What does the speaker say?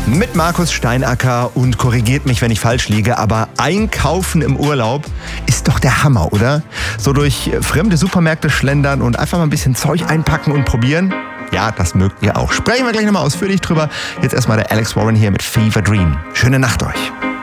Mit Markus Steinacker und korrigiert mich, wenn ich falsch liege, aber Einkaufen im Urlaub ist doch der Hammer, oder? So durch fremde Supermärkte schlendern und einfach mal ein bisschen Zeug einpacken und probieren. Ja, das mögt ihr auch. Sprechen wir gleich nochmal ausführlich drüber. Jetzt erstmal der Alex Warren hier mit Fever Dream. Schöne Nacht euch.